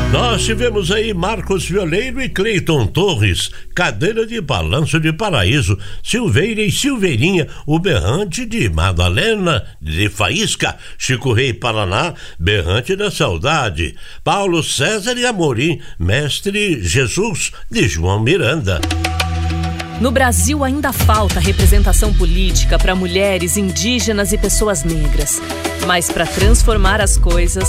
Nós tivemos aí Marcos Violeiro e Cleiton Torres, Cadeira de Balanço de Paraíso, Silveira e Silveirinha, o Berrante de Madalena de Faísca, Chico Rei Paraná, Berrante da Saudade, Paulo César e Amorim, Mestre Jesus de João Miranda. No Brasil ainda falta representação política para mulheres, indígenas e pessoas negras. Mas para transformar as coisas,